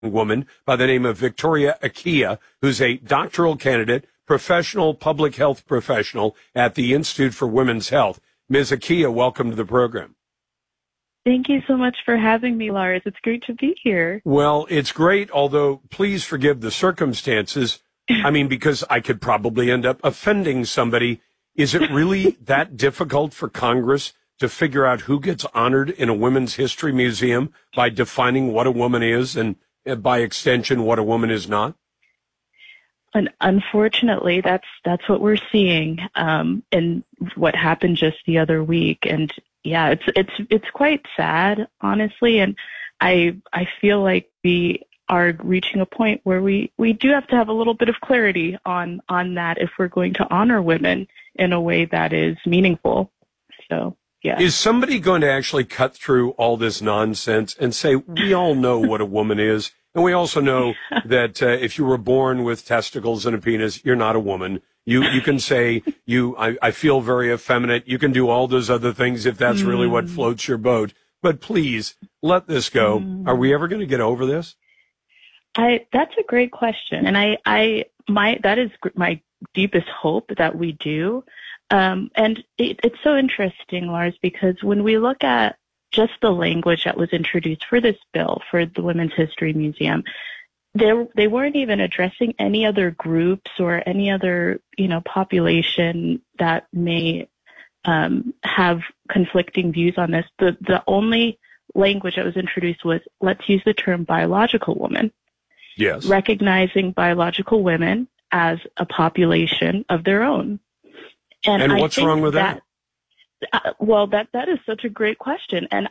woman by the name of Victoria Akia, who's a doctoral candidate, professional public health professional at the Institute for Women's Health. Ms. Akia, welcome to the program. Thank you so much for having me, Lars. It's great to be here. Well, it's great, although please forgive the circumstances. I mean, because I could probably end up offending somebody. Is it really that difficult for Congress to figure out who gets honored in a women's history museum by defining what a woman is and by extension what a woman is not? And unfortunately, that's what we're seeing, and what happened just the other week. And yeah, it's quite sad, honestly. And I feel like we are reaching a point where we do have to have a little bit of clarity on that if we're going to honor women in a way that is meaningful. So, yeah. Is somebody going to actually cut through all this nonsense and say, we all know what a woman is, and we also know that if you were born with testicles and a penis, you're not a woman. You can say, I feel very effeminate. You can do all those other things if that's really what floats your boat. But please, let this go. Are we ever going to get over this? That's a great question. And that is my deepest hope that we do. And it's so interesting, Lars, because when we look at just the language that was introduced for this bill, for the Women's History Museum, they weren't even addressing any other groups or any other, population that may have conflicting views on this. The only language that was introduced was, let's use the term biological woman. Yes. Recognizing biological women as a population of their own. And what's wrong with that? Well, that is such a great question. And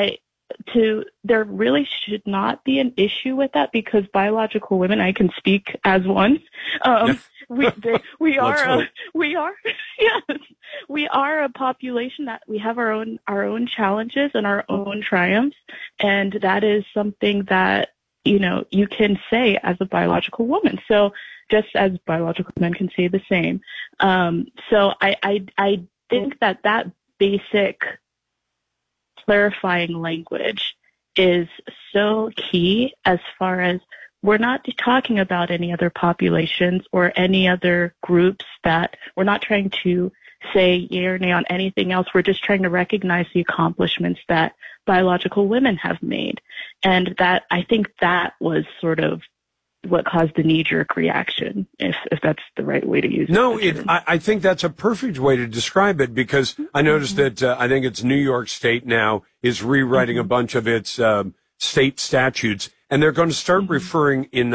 there really should not be an issue with that, because biological women, I can speak as one. We are a population that we have our own challenges and our own triumphs. And that is something that, you can say as a biological woman. So just as biological men can say the same. So I think that basic clarifying language is so key, as far as we're not talking about any other populations or any other groups, that we're not trying to say yay or nay on anything else. We're just trying to recognize the accomplishments that biological women have made. And that, I think that was sort of what caused the knee-jerk reaction, if that's the right way to use it. No, I think that's a perfect way to describe it, because I noticed that I think it's New York State now is rewriting a bunch of its state statutes, and they're going to start referring in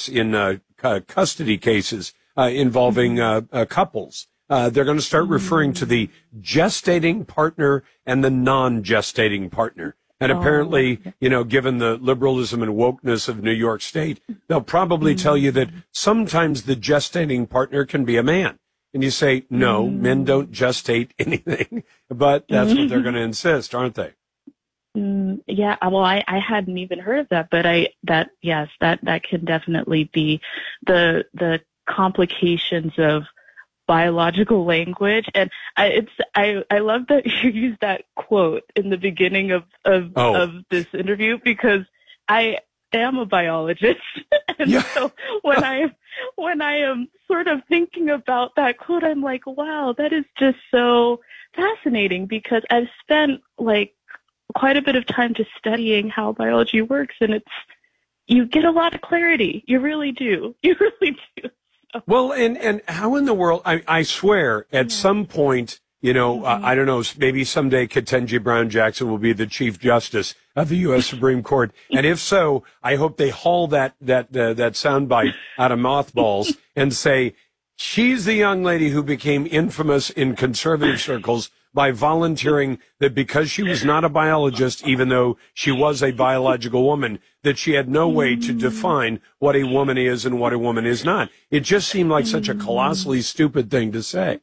custody cases involving couples. They're going to start referring to the gestating partner and the non-gestating partner. And apparently, given the liberalism and wokeness of New York State, they'll probably tell you that sometimes the gestating partner can be a man. And you say, no, men don't gestate anything. But that's what they're going to insist, aren't they? Yeah, well, I hadn't even heard of that, but that can definitely be the complications of biological language. And I love that you used that quote in the beginning of this interview, because I am a biologist. And so when I am sort of thinking about that quote, I'm like, wow, that is just so fascinating, because I've spent quite a bit of time just studying how biology works, and you get a lot of clarity. You really do. You really do. Well, and how in the world, I swear, at some point, I don't know, maybe someday Ketanji Brown Jackson will be the Chief Justice of the U.S. Supreme Court. And if so, I hope they haul that soundbite out of mothballs and say, she's the young lady who became infamous in conservative circles by volunteering that because she was not a biologist, even though she was a biological woman, that she had no way to define what a woman is and what a woman is not. It just seemed like such a colossally stupid thing to say.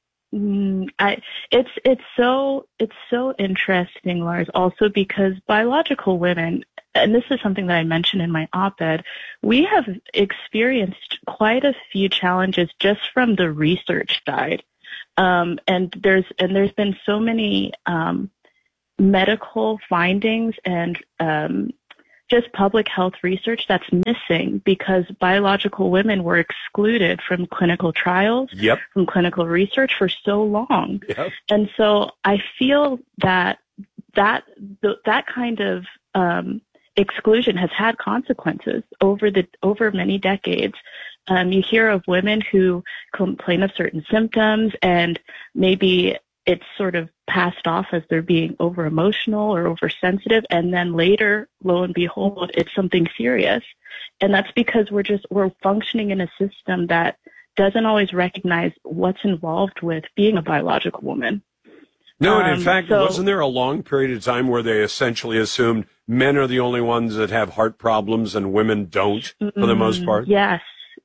It's so interesting, Lars, also because biological women, and this is something that I mentioned in my op-ed, we have experienced quite a few challenges just from the research side. And there's been so many medical findings and just public health research that's missing because biological women were excluded from clinical trials, from clinical research for so long. And so I feel that kind of exclusion has had consequences over many decades. You hear of women who complain of certain symptoms, and maybe it's sort of passed off as they're being over emotional or oversensitive, and then later, lo and behold, it's something serious. And that's because we're functioning in a system that doesn't always recognize what's involved with being a biological woman. No, and in fact, wasn't there a long period of time where they essentially assumed men are the only ones that have heart problems and women don't, for the most part? Yes.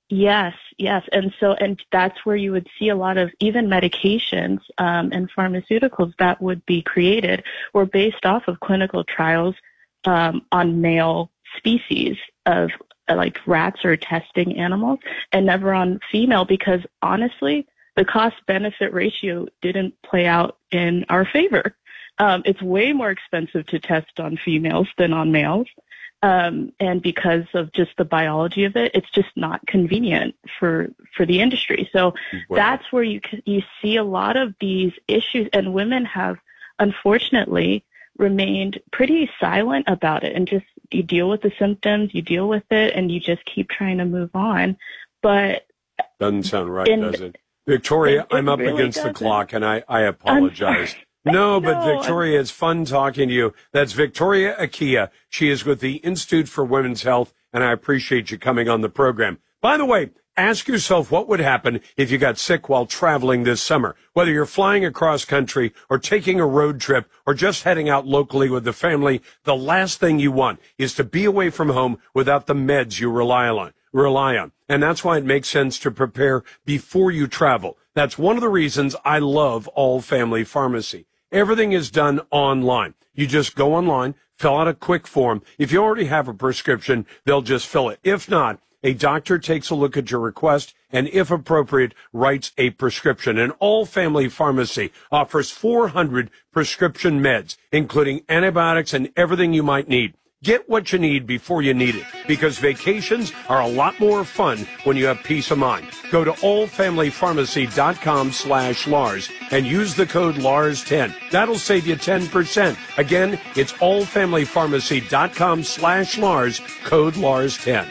And that's where you would see a lot of even medications and pharmaceuticals that would be created were based off of clinical trials on male species of like rats or testing animals, and never on female, because honestly, the cost-benefit ratio didn't play out in our favor. It's way more expensive to test on females than on males. And because of just the biology of it, it's just not convenient for the industry. So that's where you see a lot of these issues, and women have unfortunately remained pretty silent about it, and just you deal with the symptoms, you deal with it, and you just keep trying to move on. But doesn't sound right, does it? Victoria, I'm up really against the clock, and I apologize. No, but Victoria, it's fun talking to you. That's Victoria Akia. She is with the Institute for Women's Health, and I appreciate you coming on the program. By the way, ask yourself what would happen if you got sick while traveling this summer. Whether you're flying across country or taking a road trip or just heading out locally with the family, the last thing you want is to be away from home without the meds you rely on. And that's why it makes sense to prepare before you travel. That's one of the reasons I love All Family Pharmacy. Everything is done online. You just go online, fill out a quick form. If you already have a prescription, they'll just fill it. If not, a doctor takes a look at your request and, if appropriate, writes a prescription. And All Family Pharmacy offers 400 prescription meds, including antibiotics and everything you might need. Get what you need before you need it, because vacations are a lot more fun when you have peace of mind. Go to allfamilypharmacy.com/Lars and use the code LARS10. That'll save you 10%. Again, it's allfamilypharmacy.com/Lars, code LARS10.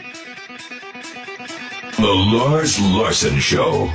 The Lars Larson Show.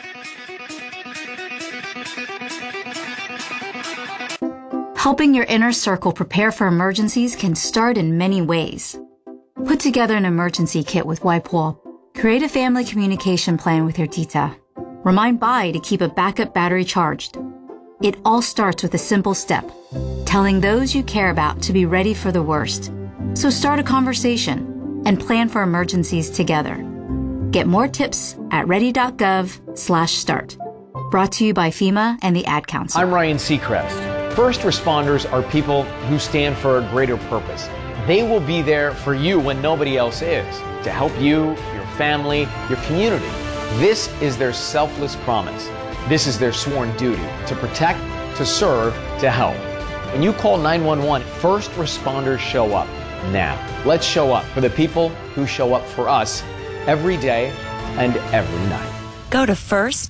Helping your inner circle prepare for emergencies can start in many ways. Put together an emergency kit with WipeWall. Create a family communication plan with your tita. Remind Bai to keep a backup battery charged. It all starts with a simple step, telling those you care about to be ready for the worst. So start a conversation and plan for emergencies together. Get more tips at ready.gov/start. Brought to you by FEMA and the Ad Council. I'm Ryan Seacrest. First responders are people who stand for a greater purpose. They will be there for you when nobody else is, to help you, your family, your community. This is their selfless promise. This is their sworn duty, to protect, to serve, to help. When you call 911, first responders show up. Now, let's show up for the people who show up for us every day and every night. Go to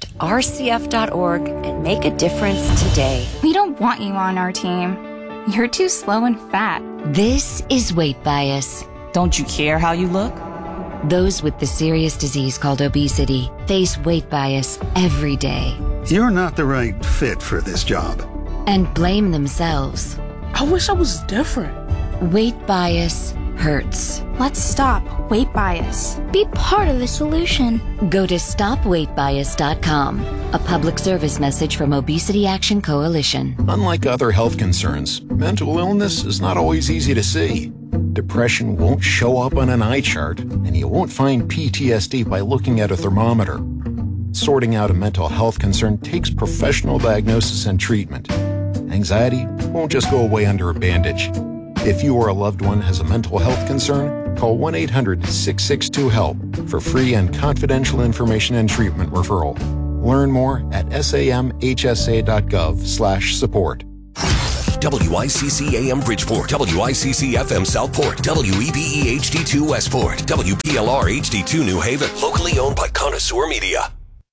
firstrcf.org and make a difference today. We don't want you on our team. You're too slow and fat. This is weight bias. Don't you care how you look? Those with the serious disease called obesity face weight bias every day. You're not the right fit for this job. And blame themselves. I wish I was different. Weight bias hurts. Let's stop weight bias. Be part of the solution. Go to stopweightbias.com. A public service message from Obesity Action Coalition. Unlike other health concerns, mental illness is not always easy to see. Depression won't show up on an eye chart, and you won't find PTSD by looking at a thermometer. Sorting out a mental health concern takes professional diagnosis and treatment. Anxiety won't just go away under a bandage. If you or a loved one has a mental health concern, call 1-800-662-HELP for free and confidential information and treatment referral. Learn more at samhsa.gov/support. WICC AM Bridgeport, WICC FM Southport, WEBE HD2 Westport, WPLR HD2 New Haven. Locally owned by Connoisseur Media.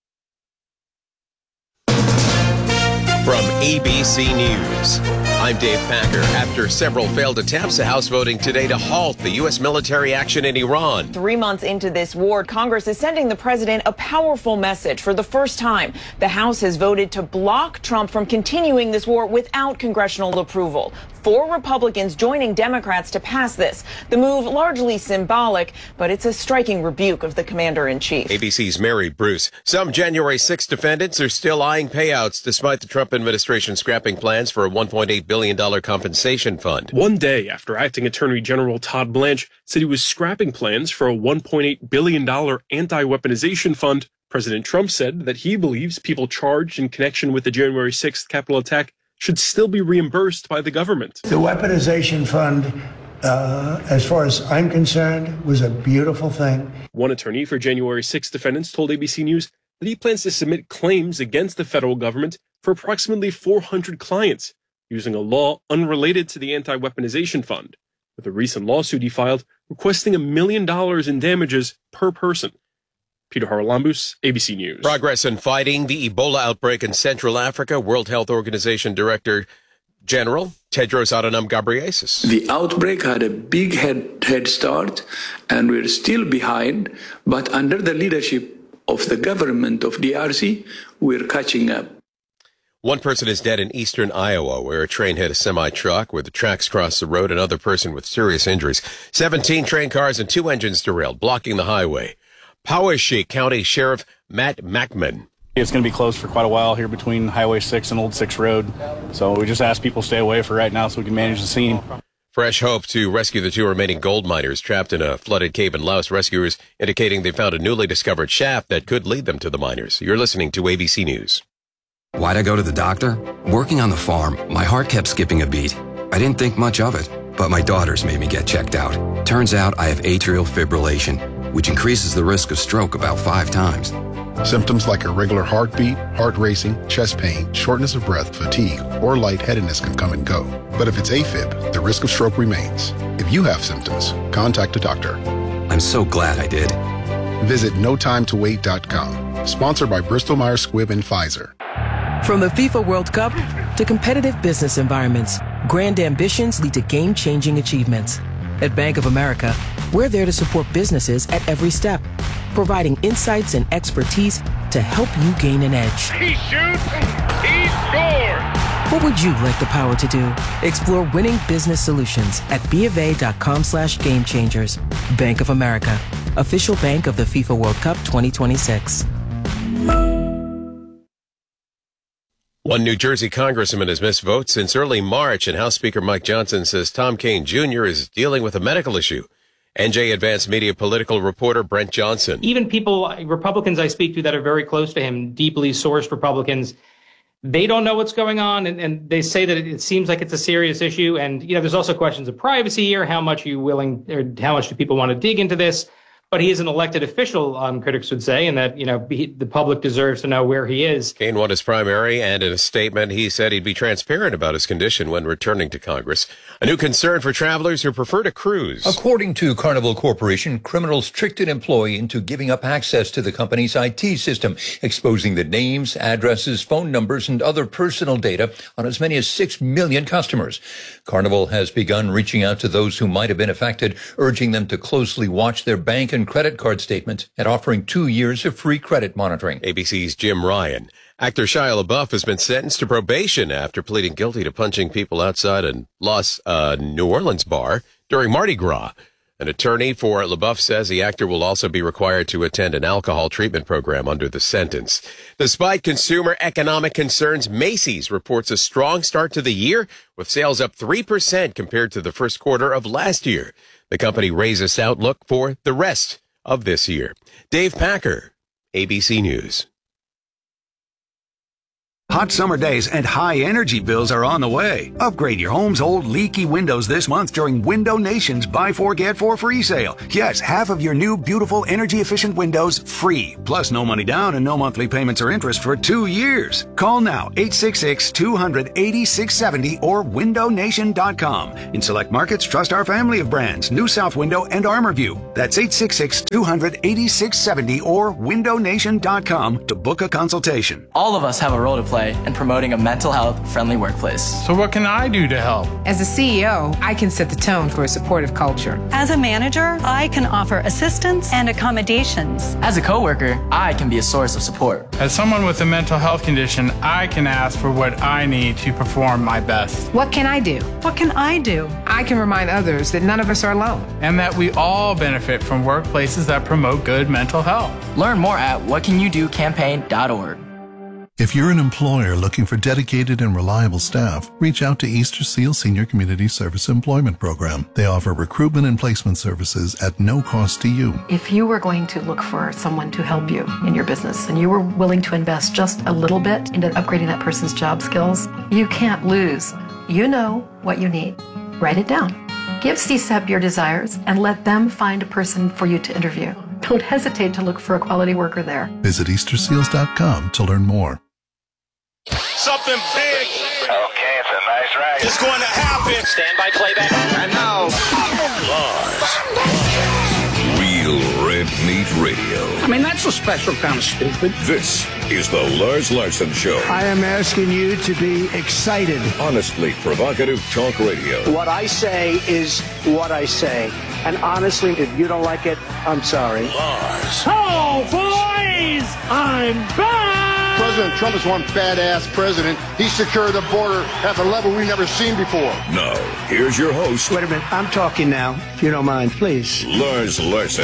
From ABC News, I'm Dave Packer. After several failed attempts, the House voting today to halt the U.S. military action in Iran. 3 months into this war, Congress is sending the president a powerful message. For the first time, the House has voted to block Trump from continuing this war without congressional approval. 4 Republicans joining Democrats to pass this. The move largely symbolic, but it's a striking rebuke of the commander-in-chief. ABC's Mary Bruce. Some January 6 defendants are still eyeing payouts despite the Trump administration scrapping plans for a $1.8 billion compensation fund. One day after Acting Attorney General Todd Blanche said he was scrapping plans for a $1.8 billion anti-weaponization fund, President Trump said that he believes people charged in connection with the January 6th Capitol attack should still be reimbursed by the government. The weaponization fund, as far as I'm concerned, was a beautiful thing. One attorney for January 6 defendants told ABC News that he plans to submit claims against the federal government for approximately 400 clients using a law unrelated to the anti-weaponization fund, with a recent lawsuit he filed requesting $1 million in damages per person. Peter Haralambous, ABC News. Progress in fighting the Ebola outbreak in Central Africa. World Health Organization Director General Tedros Adhanom Ghebreyesus. The outbreak had a big head start, and we're still behind, but under the leadership of the government of DRC, we're catching up. One person is dead in eastern Iowa, where a train hit a semi-truck where the tracks crossed the road. Another person with serious injuries. 17 train cars and 2 engines derailed, blocking the highway. Poweshiek County Sheriff Matt Mackman. It's going to be closed for quite a while here between Highway 6 and Old 6 Road. So we just ask people to stay away for right now so we can manage the scene. Fresh hope to rescue the 2 remaining gold miners trapped in a flooded cave in Laos. Rescuers indicating they found a newly discovered shaft that could lead them to the miners. You're listening to ABC News. Why'd I go to the doctor? Working on the farm, my heart kept skipping a beat. I didn't think much of it, but my daughters made me get checked out. Turns out I have atrial fibrillation, which increases the risk of stroke about 5 times. Symptoms like irregular heartbeat, heart racing, chest pain, shortness of breath, fatigue, or lightheadedness can come and go. But if it's AFib, the risk of stroke remains. If you have symptoms, contact a doctor. I'm so glad I did. Visit notimetowait.com. Sponsored by Bristol-Myers Squibb and Pfizer. From the FIFA World Cup to competitive business environments, grand ambitions lead to game-changing achievements. At Bank of America, we're there to support businesses at every step, providing insights and expertise to help you gain an edge. He shoots, he scores! What would you like the power to do? Explore winning business solutions at BofA.com/gamechangers. Bank of America, official bank of the FIFA World Cup 2026. One New Jersey congressman has missed votes since early March, and House Speaker Mike Johnson says Tom Kean Jr. is dealing with a medical issue. NJ Advanced Media political reporter Brent Johnson. Even people, Republicans I speak to that are very close to him, deeply sourced Republicans, they don't know what's going on, and they say that it seems like it's a serious issue. And, there's also questions of privacy here. How much are you willing, or how much do people want to dig into this? But he is an elected official, critics would say, and that, the public deserves to know where he is. Kean won his primary, and in a statement, he said he'd be transparent about his condition when returning to Congress. A new concern for travelers who prefer to cruise. According to Carnival Corporation, criminals tricked an employee into giving up access to the company's IT system, exposing the names, addresses, phone numbers, and other personal data on as many as 6 million customers. Carnival has begun reaching out to those who might have been affected, urging them to closely watch their bank and credit card statements and offering 2 years of free credit monitoring. ABC's Jim Ryan. Actor Shia LaBeouf has been sentenced to probation after pleading guilty to punching people outside a New Orleans bar during Mardi Gras. An attorney for LaBeouf says the actor will also be required to attend an alcohol treatment program under the sentence. Despite consumer economic concerns, Macy's reports a strong start to the year, with sales up 3% compared to the first quarter of last year. The company raises outlook for the rest of this year. Dave Packer, ABC News. Hot summer days and high energy bills are on the way. Upgrade your home's old leaky windows this month during Window Nation's Buy 4 Get 4 free sale. Yes, half of your new beautiful energy efficient windows free. Plus no money down and no monthly payments or interest for 2 years. Call now 866-200-8670 or windownation.com. In select markets, trust our family of brands, New South Window and ArmorView. That's 866-200-8670 or windownation.com to book a consultation. All of us have a role to play in promoting a mental health friendly workplace. So what can I do to help? As a CEO, I can set the tone for a supportive culture. As a manager, I can offer assistance and accommodations. As a coworker, I can be a source of support. As someone with a mental health condition, I can ask for what I need to perform my best. What can I do? What can I do? I can remind others that none of us are alone. And that we all benefit from workplaces that promote good mental health. Learn more at whatcanyoudocampaign.org. If you're an employer looking for dedicated and reliable staff, reach out to Easter Seal Senior Community Service Employment Program. They offer recruitment and placement services at no cost to you. If you were going to look for someone to help you in your business and you were willing to invest just a little bit into upgrading that person's job skills, you can't lose. You know what you need. Write it down. Give CSEP your desires and let them find a person for you to interview. Don't hesitate to look for a quality worker there. Visit easterseals.com to learn more. Something big. Okay, it's a nice ride. It's going to happen. Stand by playback. And now, Real Red Meat Radio. I mean, that's a special kind of stupid. This is the Lars Larson Show. I am asking you to be excited. Honestly provocative talk radio. What I say is what I say. And honestly, if you don't like it, I'm sorry. Lars. Oh, boys! I'm back! President Trump is one badass president. He secured the border at the level we've never seen before. Now, here's your host. Wait a minute. I'm talking now. If you don't mind, please. Lars Larson.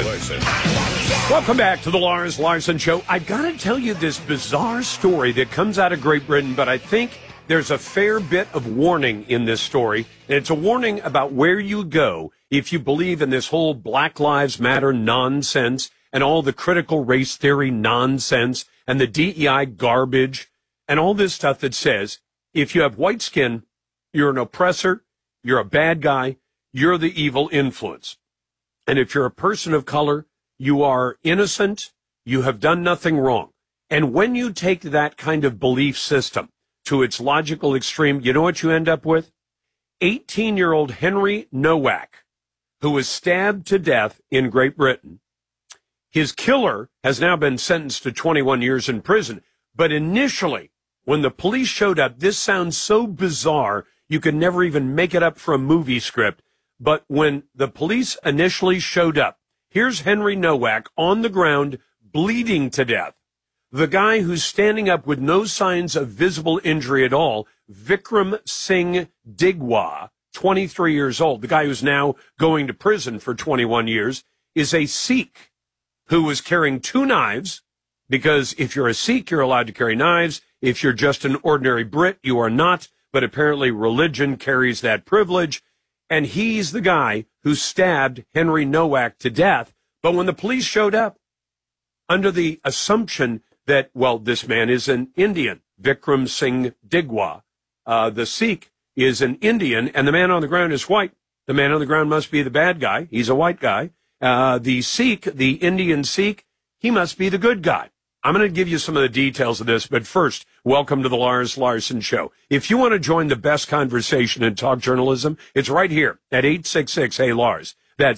Welcome back to the Lars Larson Show. I've got to tell you this bizarre story that comes out of Great Britain, but I think there's a fair bit of warning in this story. And it's a warning about where you go if you believe in this whole Black Lives Matter nonsense and all the critical race theory nonsense and the DEI garbage and all this stuff that says if you have white skin, you're an oppressor, you're a bad guy, you're the evil influence. And if you're a person of color, you are innocent, you have done nothing wrong. And when you take that kind of belief system to its logical extreme, you know what you end up with? 18-year-old Henry Nowak, who was stabbed to death in Great Britain. His killer has now been sentenced to 21 years in prison. But initially, when the police showed up, this sounds so bizarre, you could never even make it up for a movie script. But when the police initially showed up, here's Henry Nowak on the ground, bleeding to death. The guy who's standing up with no signs of visible injury at all, Vikram Singh Digwa, 23 years old, the guy who's now going to prison for 21 years, is a Sikh who was carrying 2 knives, because if you're a Sikh, you're allowed to carry knives. If you're just an ordinary Brit, you are not. But apparently religion carries that privilege. And he's the guy who stabbed Henry Nowak to death. But when the police showed up, under the assumption that, well, this man is an Indian, Vikram Singh Digwa, the Sikh is an Indian, and the man on the ground is white. The man on the ground must be the bad guy. He's a white guy. The Sikh, the Indian Sikh, he must be the good guy. I'm going to give you some of the details of this, but first, welcome to the Lars Larson Show. If you want to join the best conversation in talk journalism, it's right here at 866-HEY-LARS. That's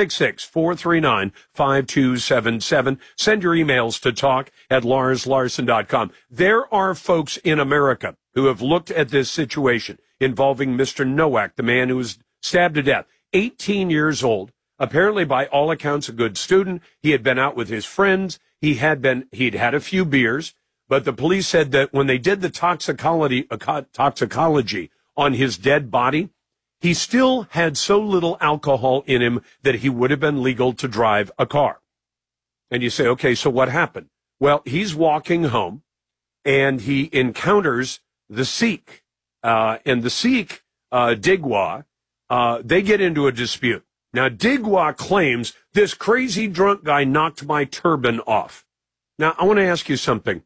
866-439-5277. Send your emails to talk@larslarson.com. There are folks in America who have looked at this situation involving Mr. Nowak, the man who was stabbed to death, 18 years old. Apparently, by all accounts, a good student. He had been out with his friends. He'd had a few beers, but the police said that when they did the toxicology on his dead body, he still had so little alcohol in him that he would have been legal to drive a car. And you say, okay, so what happened? Well, he's walking home and he encounters the Sikh, and the Sikh, Digwa, they get into a dispute. Now, Digwa claims this crazy drunk guy knocked my turban off. Now, I want to ask you something.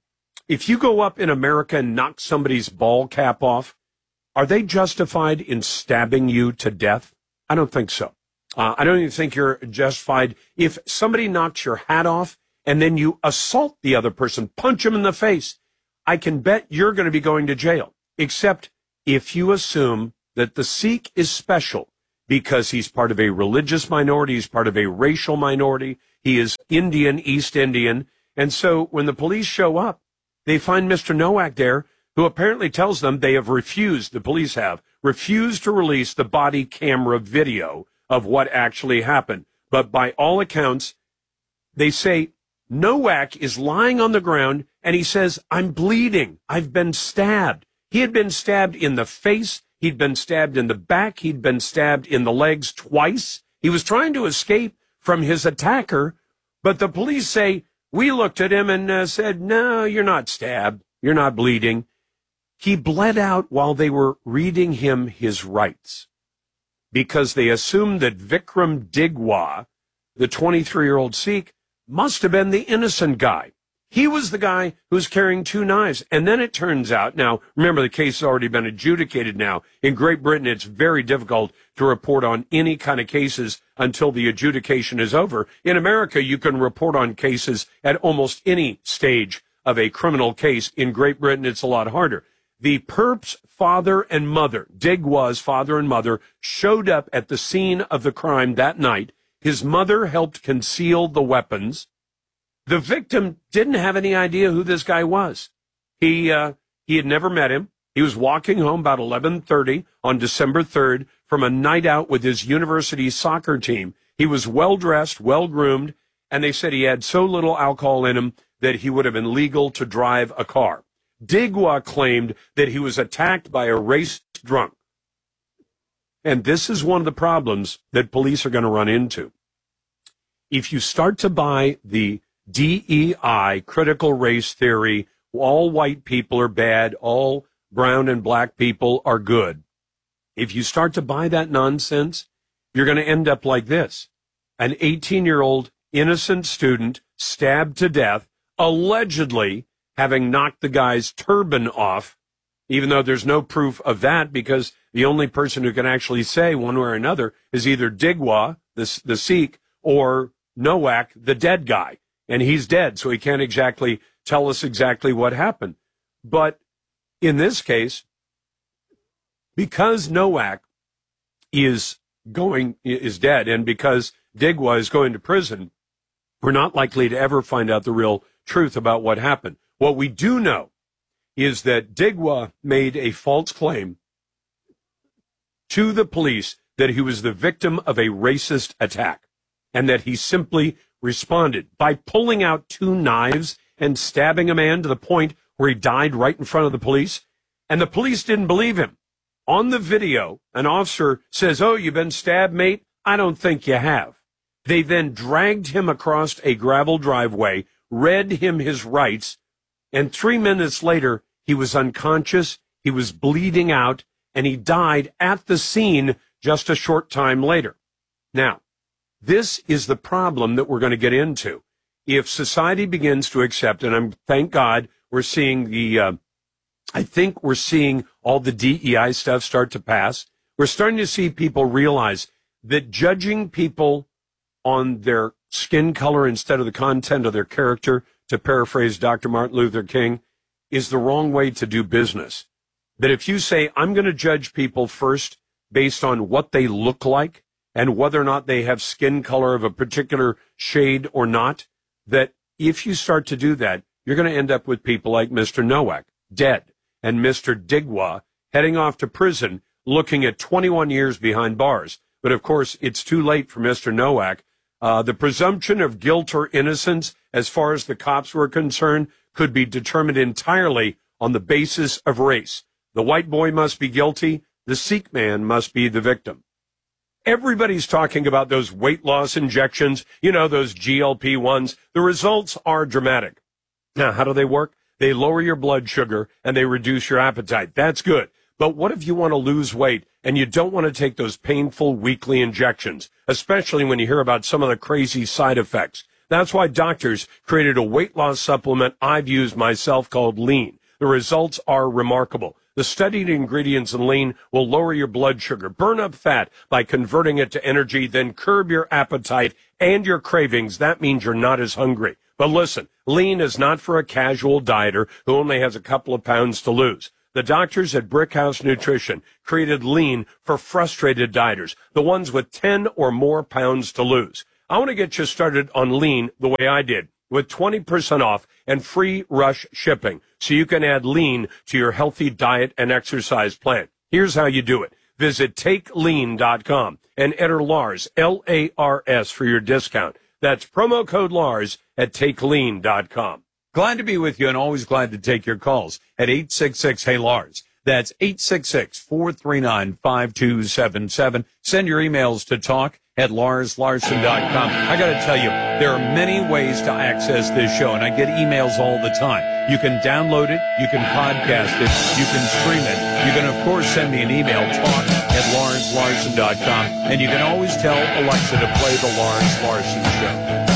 if you go up in America and knock somebody's ball cap off, are they justified in stabbing you to death? I don't think so. I don't even think you're justified if somebody knocks your hat off and then you assault the other person, punch them in the face. I can bet you're going to be going to jail, except if you assume that the Sikh is special because he's part of a religious minority, he's part of a racial minority, he is Indian, East Indian. And so when the police show up, they find Mr. Nowak there, who apparently tells them they have refused, the police have, refused to release the body camera video of what actually happened. But by all accounts, they say Nowak is lying on the ground and he says, I'm bleeding. I've been stabbed. He had been stabbed in the face. He'd been stabbed in the back. He'd been stabbed in the legs twice. He was trying to escape from his attacker. But the police say, we looked at him and said, no, you're not stabbed. You're not bleeding. He bled out while they were reading him his rights because they assumed that Vikram Digwa, the 23-year-old Sikh, must have been the innocent guy. He was the guy who's carrying 2 knives. And then it turns out, now, remember, the case has already been adjudicated now. In Great Britain, it's very difficult to report on any kind of cases until the adjudication is over. In America, you can report on cases at almost any stage of a criminal case. In Great Britain, it's a lot harder. The perp's father and mother, Digwa's father and mother, showed up at the scene of the crime that night. His mother helped conceal the weapons. The victim didn't have any idea who this guy was. He had never met him. He was walking home about 11:30 on December 3rd from a night out with his university soccer team. He was well-dressed, well-groomed, and they said he had so little alcohol in him that he would have been legal to drive a car. Digwa claimed that he was attacked by a racist drunk. And this is one of the problems that police are going to run into. If you start to buy the DEI, critical race theory, all white people are bad, all brown and black people are good. If you start to buy that nonsense, you're going to end up like this. An 18-year-old innocent student stabbed to death, allegedly having knocked the guy's turban off, even though there's no proof of that because the only person who can actually say one way or another is either Digwa, the Sikh, or Nowak, the dead guy. And he's dead, so he can't exactly tell us exactly what happened. But in this case, because Nowak is dead and because Digwa is going to prison, we're not likely to ever find out the real truth about what happened. What we do know is that Digwa made a false claim to the police that he was the victim of a racist attack and that he simply responded by pulling out 2 knives and stabbing a man to the point where he died right in front of the police. And the police didn't believe him. On the video, an officer says, "Oh, you've been stabbed, mate? I don't think you have." They then dragged him across a gravel driveway, read him his rights, and 3 minutes later, he was unconscious, he was bleeding out, and he died at the scene just a short time later. Now, this is the problem that we're going to get into. If society begins to accept, and thank God we're seeing I think we're seeing all the DEI stuff start to pass. We're starting to see people realize that judging people on their skin color instead of the content of their character, to paraphrase Dr. Martin Luther King, is the wrong way to do business. That if you say, I'm going to judge people first based on what they look like and whether or not they have skin color of a particular shade or not, that if you start to do that, you're going to end up with people like Mr. Nowak, dead, and Mr. Digwa heading off to prison, looking at 21 years behind bars. But of course, it's too late for Mr. Nowak. The presumption of guilt or innocence, as far as the cops were concerned, could be determined entirely on the basis of race. The white boy must be guilty. The Sikh man must be the victim. Everybody's talking about those weight loss injections, those GLP-1s. The results are dramatic. Now, how do they work? They lower your blood sugar and they reduce your appetite. That's good. But what if you want to lose weight and you don't want to take those painful weekly injections, especially when you hear about some of the crazy side effects? That's why doctors created a weight loss supplement I've used myself called Lean. The results are remarkable. The studied ingredients in Lean will lower your blood sugar, burn up fat by converting it to energy, then curb your appetite and your cravings. That means you're not as hungry. But listen, Lean is not for a casual dieter who only has a couple of pounds to lose. The doctors at Brickhouse Nutrition created Lean for frustrated dieters, the ones with 10 or more pounds to lose. I want to get you started on Lean the way I did, with 20% off and free rush shipping, so you can add Lean to your healthy diet and exercise plan. Here's how you do it. Visit TakeLean.com and enter Lars, L-A-R-S, for your discount. That's promo code Lars at TakeLean.com. Glad to be with you and always glad to take your calls at 866-HEY-LARS. That's 866-439-5277. Send your emails to talk@LarsLarson.com. I got to tell you, there are many ways to access this show, and I get emails all the time. You can download it, you can podcast it, you can stream it. You can, of course, send me an email, talk@LarsLarson.com, and you can always tell Alexa to play The Lars Larson Show.